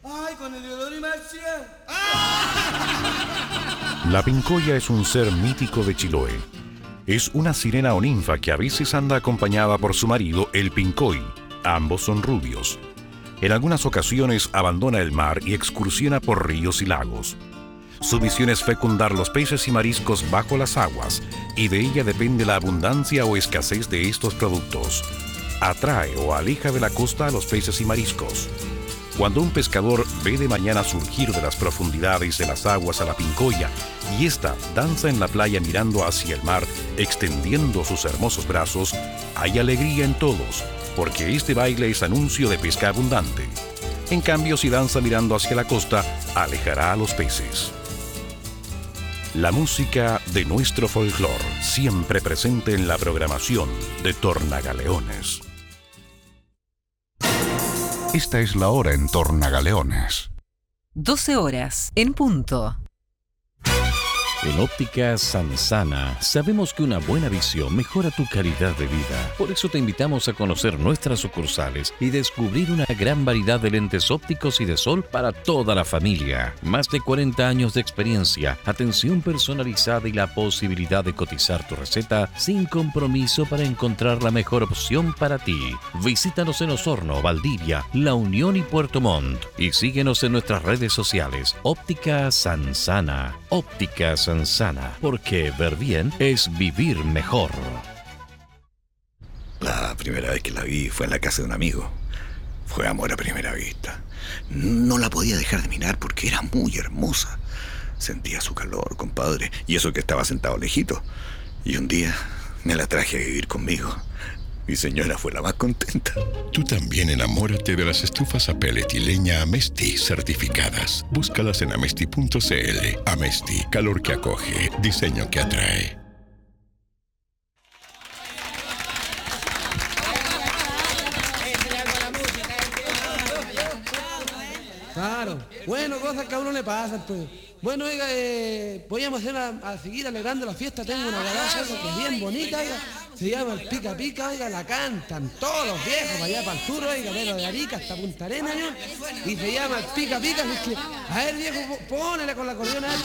Ay, con Eleodoro y Marcia. La pincoya es un ser mítico de Chiloé. Es una sirena o ninfa que a veces anda acompañada por su marido, el pincoy. Ambos son rubios. En algunas ocasiones abandona el mar y excursiona por ríos y lagos. Su misión es fecundar los peces y mariscos bajo las aguas, y de ella depende la abundancia o escasez de estos productos. Atrae o aleja de la costa a los peces y mariscos. Cuando un pescador ve de mañana surgir de las profundidades de las aguas a la pincoya y ésta danza en la playa mirando hacia el mar, extendiendo sus hermosos brazos, hay alegría en todos, porque este baile es anuncio de pesca abundante. En cambio, si danza mirando hacia la costa, alejará a los peces. La música de nuestro folclor, siempre presente en la programación de Tornagaleones. Esta es la hora en Tornagaleones. 12 horas, en punto. En Óptica Sansana sabemos que una buena visión mejora tu calidad de vida. Por eso te invitamos a conocer nuestras sucursales y descubrir una gran variedad de lentes ópticos y de sol para toda la familia. Más de 40 años de experiencia, atención personalizada y la posibilidad de cotizar tu receta sin compromiso para encontrar la mejor opción para ti. Visítanos en Osorno, Valdivia, La Unión y Puerto Montt. Y síguenos en nuestras redes sociales. Óptica Sansana. Óptica Sansana, porque ver bien es vivir mejor. La primera vez que la vi fue en la casa de un amigo. Fue amor a primera vista. No la podía dejar de mirar porque era muy hermosa. Sentía su calor, compadre, y eso que estaba sentado lejito. Y un día me la traje a vivir conmigo. Mi señora fue la más contenta. Tú también enamórate de las estufas a pellet y leña Amesti certificadas. Búscalas en amesti.cl. Amesti, calor que acoge, diseño que atrae. Claro, bueno, cosas que a uno le pasan, pues. Bueno, oiga, podríamos a seguir alegrando la fiesta. Tengo una galaxia que es bien bonita, oiga. Se llama el Pica Pica, oiga, la cantan todos los viejos para allá para el sur, oiga, pero de Arica hasta Punta Arenas, ¿no? Y se llama el Pica Pica, es que, a ver, viejo, ponele con la acordeón.